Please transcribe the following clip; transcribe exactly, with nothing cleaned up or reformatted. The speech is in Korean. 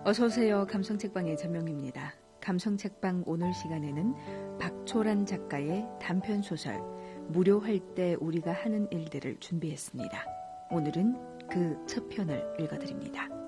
어서 오세요. 감성책방의 전명입니다. 감성책방 오늘 시간에는 박초란 작가의 단편소설 무료할 때 우리가 하는 일들을 준비했습니다. 오늘은 그 첫 편을 읽어드립니다.